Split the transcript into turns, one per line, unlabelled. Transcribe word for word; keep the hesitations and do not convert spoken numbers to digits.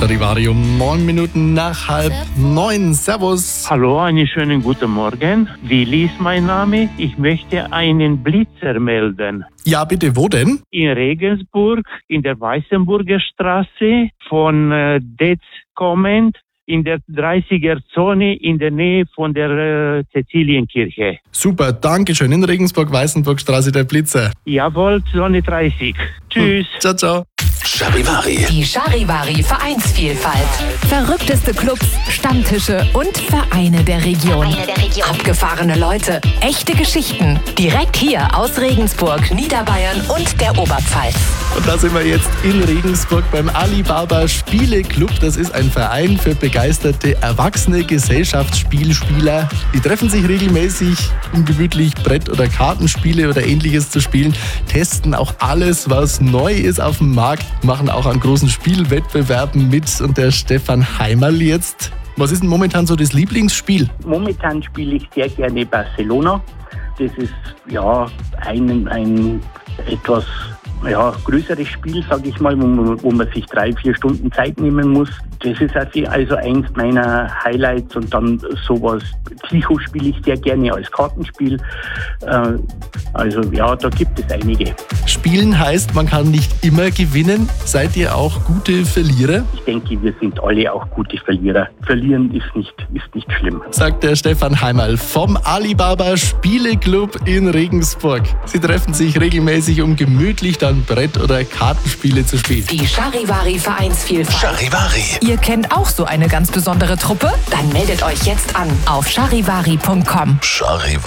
Charivari um neun Minuten nach halb neun. Servus.
Hallo, einen schönen guten Morgen. Willi ist mein Name. Ich möchte einen Blitzer melden.
Ja, bitte, wo denn?
In Regensburg, in der Weißenburger Straße, von äh, Detz kommend, in der dreißiger-Zone in der Nähe von der äh, Cäcilienkirche.
Super, danke schön. In Regensburg-Weißenburg-Straße der Blitzer.
Jawohl, Zone dreißig. Tschüss.
Hm. Ciao, ciao.
Charivari.
Die Charivari Vereinsvielfalt. Verrückteste Clubs, Stammtische und Vereine der Region.
Vereine der Region.
Abgefahrene Leute, echte Geschichten. Direkt hier aus Regensburg, Niederbayern und der Oberpfalz.
Und da sind wir jetzt in Regensburg beim Alibaba Spieleclub. Das ist ein Verein für begeisterte erwachsene Gesellschaftsspielspieler. Die treffen sich regelmäßig, um gemütlich Brett- oder Kartenspiele oder Ähnliches zu spielen, testen auch alles, was neu ist auf dem Markt, machen auch an großen Spielwettbewerben mit. Und der Stefan Heimerl jetzt. Was ist denn momentan so das Lieblingsspiel?
Momentan spiele ich sehr gerne Barcelona. Das ist ja ein, ein etwas ja, größeres Spiel, sage ich mal, wo man, wo man sich drei, vier Stunden Zeit nehmen muss. Das ist also eins meiner Highlights. Und dann sowas, Ticho spiele ich sehr gerne als Kartenspiel. Also ja, da gibt es einige.
Spielen heißt, man kann nicht immer gewinnen. Seid ihr auch gute Verlierer?
Ich denke, wir sind alle auch gute Verlierer. Verlieren ist nicht, ist nicht schlimm.
Sagt der Stefan Heimerl vom Alibaba Spieleclub in Regensburg. Sie treffen sich regelmäßig, um gemütlich dann Brett- oder Kartenspiele zu spielen.
Die Charivari Vereinsvielfalt.
Charivari.
Ihr kennt auch so eine ganz besondere Truppe? Dann meldet euch jetzt an auf charivari punkt com.
Charivari.